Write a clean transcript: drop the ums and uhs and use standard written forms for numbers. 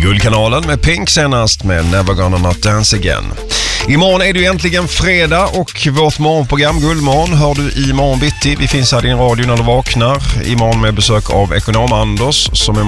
Guldkanalen med Pink senast med Never Gonna Not Dance Again. Imorgon är det ju äntligen fredag och vårt morgonprogram Guldmorgon hör du i morgon bitti. Vi finns här i din radio när du vaknar. Imorgon med besök av ekonom Anders som är